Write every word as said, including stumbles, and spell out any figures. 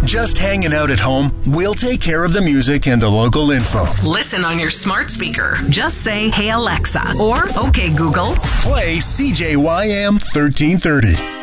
Just hanging out at home? We'll take care of the music and the local info. Listen on your smart speaker. Just say, "Hey Alexa," or "Okay Google." Play C J Y M thirteen thirty.